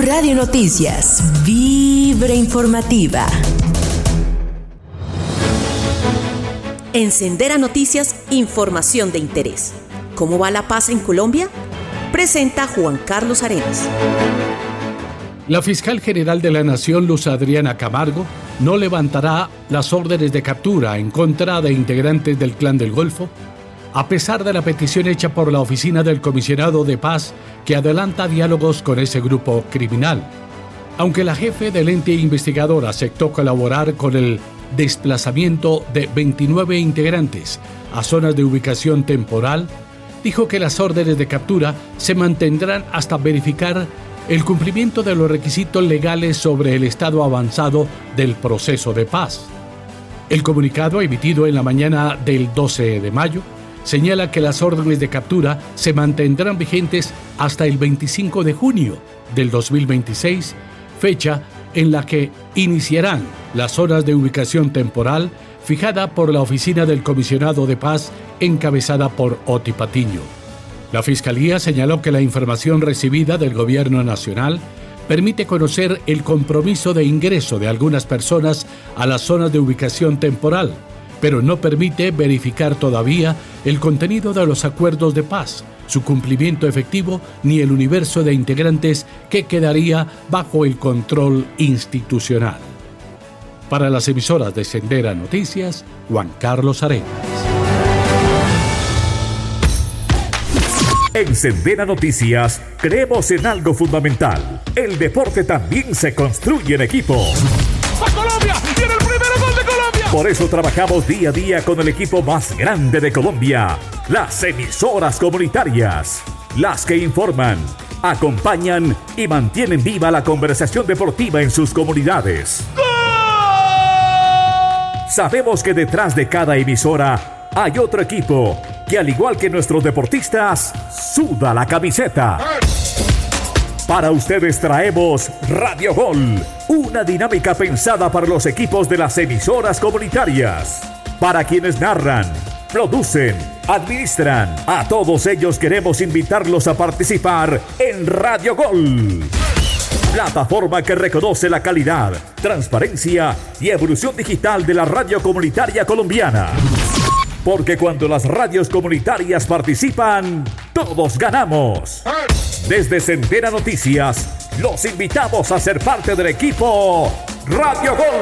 Radio Noticias, Vibra Informativa. En Sendera Noticias, información de interés. ¿Cómo va la paz en Colombia? Presenta Juan Carlos Arenas. La fiscal general de la Nación, Luz Adriana Camargo, no levantará las órdenes de captura en contra de integrantes del Clan del Golfo, a pesar de la petición hecha por la oficina del Comisionado de Paz que adelanta diálogos con ese grupo criminal. Aunque la jefe del ente investigador aceptó colaborar con el desplazamiento de 29 integrantes a zonas de ubicación temporal, dijo que las órdenes de captura se mantendrán hasta verificar el cumplimiento de los requisitos legales sobre el estado avanzado del proceso de paz. El comunicado emitido en la mañana del 12 de mayo señala que las órdenes de captura se mantendrán vigentes hasta el 25 de junio del 2026, fecha en la que iniciarán las zonas de ubicación temporal fijada por la oficina del Comisionado de Paz encabezada por Oti Patiño. La Fiscalía señaló que la información recibida del Gobierno Nacional permite conocer el compromiso de ingreso de algunas personas a las zonas de ubicación temporal, pero no permite verificar todavía el contenido de los acuerdos de paz, su cumplimiento efectivo ni el universo de integrantes que quedaría bajo el control institucional. Para las emisoras de Sendera Noticias, Juan Carlos Arenas. En Sendera Noticias creemos en algo fundamental. El deporte también se construye en equipo. ¡A Colombia! ¡Tiene el primer gol de Colombia! Por eso trabajamos día a día con el equipo más grande de Colombia, las emisoras comunitarias, las que informan, acompañan y mantienen viva la conversación deportiva en sus comunidades. ¡Gol! Sabemos que detrás de cada emisora hay otro equipo que, al igual que nuestros deportistas, suda la camiseta. Para ustedes traemos Radio Gol, una dinámica pensada para los equipos de las emisoras comunitarias. Para quienes narran, producen, administran, a todos ellos queremos invitarlos a participar en Radio Gol. Plataforma que reconoce la calidad, transparencia y evolución digital de la radio comunitaria colombiana. Porque cuando las radios comunitarias participan, todos ganamos. Desde Sendera Noticias, los invitamos a ser parte del equipo Radio Gol.